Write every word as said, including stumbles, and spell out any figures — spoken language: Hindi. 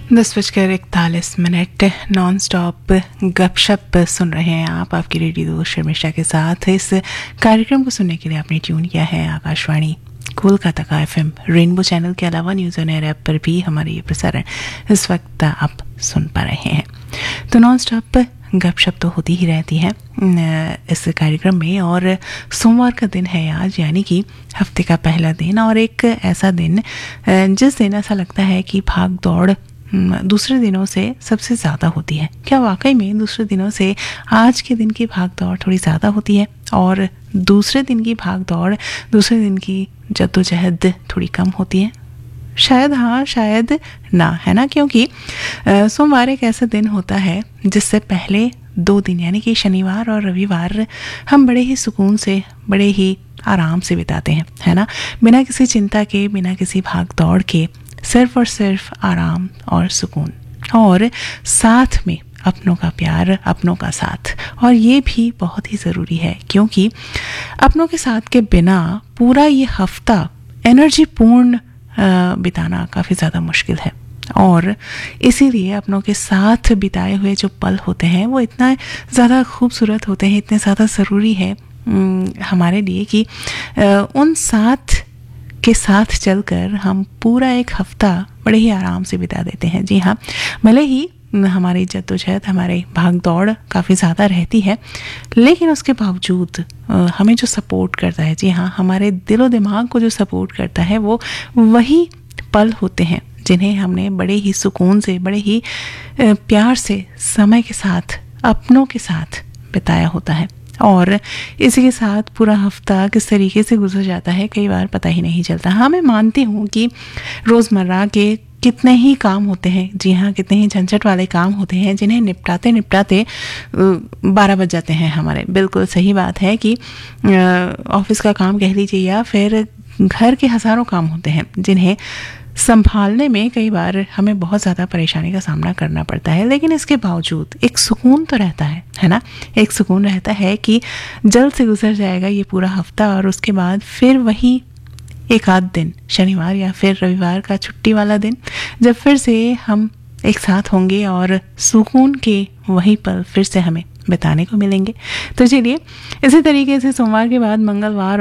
दस बजकर इकतालीस मिनट नॉन स्टॉप गपशप सुन रहे हैं आप आपकी रेडियो दोस्त शर्मिष्ठा के साथ। इस कार्यक्रम को सुनने के लिए आपने ट्यून किया है आकाशवाणी कोलकाता का एफएम रेनबो चैनल के अलावा न्यूज़ ऑन एयर ऐप पर भी हमारे ये प्रसारण इस वक्त आप सुन पा रहे हैं। तो नॉन स्टॉप गपशप तो होती ही रहती है इस कार्यक्रम में, और सोमवार का दिन है आज, यानी कि हफ्ते का पहला दिन, और एक ऐसा दिन जिस दिन ऐसा लगता है कि भाग दौड़ दूसरे दिनों से सबसे ज़्यादा होती है। क्या वाकई में दूसरे दिनों से आज के दिन की भाग दौड़ थोड़ी ज़्यादा होती है और दूसरे दिन की भाग दौड़ दूसरे दिन की जद्दोजहद थोड़ी कम होती है? शायद हाँ, शायद ना, है ना। क्योंकि सोमवार एक ऐसा दिन होता है जिससे पहले दो दिन यानी कि शनिवार और रविवार हम बड़े ही सुकून से, बड़े ही आराम से बिताते हैं, है ना। बिना किसी चिंता के, बिना किसी भाग दौड़ के, सिर्फ और सिर्फ आराम और सुकून, और साथ में अपनों का प्यार, अपनों का साथ। और ये भी बहुत ही ज़रूरी है, क्योंकि अपनों के साथ के बिना पूरा ये हफ्ता एनर्जी पूर्ण बिताना काफ़ी ज़्यादा मुश्किल है। और इसीलिए अपनों के साथ बिताए हुए जो पल होते हैं वो इतना ज़्यादा खूबसूरत होते हैं, इतने ज़्यादा ज़रूरी है हमारे लिए कि उन साथ के साथ चलकर हम पूरा एक हफ्ता बड़े ही आराम से बिता देते हैं। जी हाँ, भले ही हमारी जद्दोजहद, हमारी भाग दौड़ काफ़ी ज़्यादा रहती है, लेकिन उसके बावजूद हमें जो सपोर्ट करता है, जी हाँ, हमारे दिलो दिमाग को जो सपोर्ट करता है, वो वही पल होते हैं जिन्हें हमने बड़े ही सुकून से, बड़े ही प्यार से, समय के साथ, अपनों के साथ बिताया होता है। और इसी के साथ पूरा हफ्ता किस तरीके से गुजर जाता है कई बार पता ही नहीं चलता। हाँ, मैं मानती हूँ कि रोज़मर्रा के कितने ही काम होते हैं, जी हाँ, कितने ही झंझट वाले काम होते हैं जिन्हें निपटाते निपटाते बारह बज जाते हैं हमारे। बिल्कुल सही बात है कि ऑफिस का काम कह लीजिए या फिर घर के हज़ारों काम होते हैं जिन्हें संभालने में कई बार हमें बहुत ज़्यादा परेशानी का सामना करना पड़ता है। लेकिन इसके बावजूद एक सुकून तो रहता है, है ना। एक सुकून रहता है कि जल्द से गुजर जाएगा ये पूरा हफ्ता, और उसके बाद फिर वही एक आध दिन, शनिवार या फिर रविवार का छुट्टी वाला दिन, जब फिर से हम एक साथ होंगे और सुकून के वही पल फिर से हमें बिताने को मिलेंगे। तो चलिए, इसी तरीके से सोमवार के बाद मंगलवार